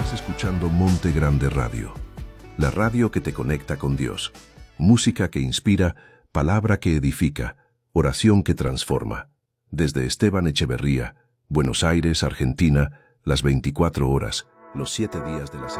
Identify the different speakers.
Speaker 1: Estás escuchando Monte Grande Radio, la radio que te conecta con Dios. Música que inspira, palabra que edifica, oración que transforma. Desde Esteban Echeverría, Buenos Aires, Argentina, las 24 horas, los 7 días de la semana.